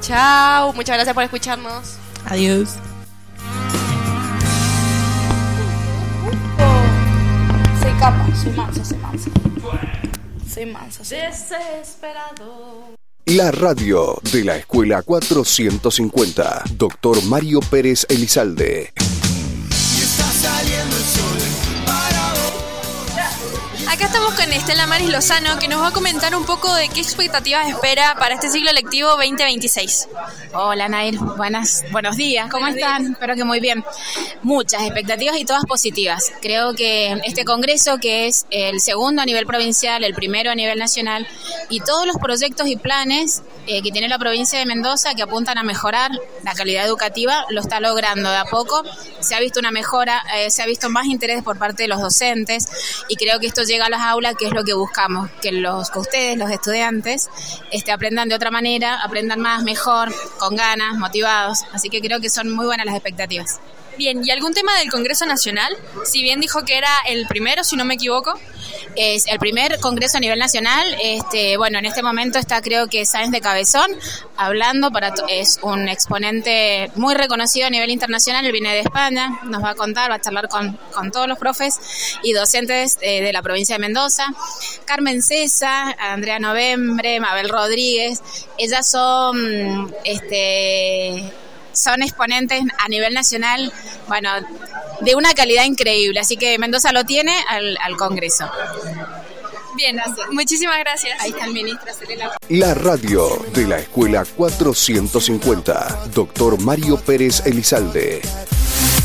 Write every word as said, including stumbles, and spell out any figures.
Chao, muchas gracias por escucharnos. Adiós. Soy capa, soy mansa, soy mansa. Soy mansa, soy mansa. Desesperado. La radio de la Escuela cuatrocientos cincuenta. Doctor Mario Pérez Elizalde. Y está saliendo el sol para vos. Acá estamos con Estela Maris Lozano, que nos va a comentar un poco de qué expectativas espera para este ciclo lectivo veinte veintiséis. Hola Nair, buenas, buenos días, ¿cómo Buenos están? días. Espero que muy bien. Muchas expectativas y todas positivas. Creo que este congreso, que es el segundo a nivel provincial, el primero a nivel nacional, y todos los proyectos y planes eh, que tiene la provincia de Mendoza que apuntan a mejorar la calidad educativa, lo está logrando de a poco. Se ha visto una mejora, eh, se ha visto más interés por parte de los docentes y creo que esto llega a las aulas, que es lo que buscamos, que los que ustedes, los estudiantes, este, aprendan de otra manera, aprendan más, mejor, con ganas, motivados. Así que creo que son muy buenas las expectativas. Bien, ¿y algún tema del Congreso Nacional? Si bien dijo que era el primero, si no me equivoco. Es el primer congreso a nivel nacional. Este, bueno, en este momento está, creo que Sáenz de Cabezón hablando, para to- es un exponente muy reconocido a nivel internacional. Él viene de España, nos va a contar, va a charlar con, con todos los profes y docentes eh, de la provincia de Mendoza. Carmen César, Andrea Novembre, Mabel Rodríguez, ellas son este son exponentes a nivel nacional, bueno, de una calidad increíble, así que Mendoza lo tiene al, al Congreso. Bien, gracias. Muchísimas gracias. Ahí está el ministro. La radio de la Escuela cuatrocientos cincuenta. Doctor Mario Pérez Elizalde.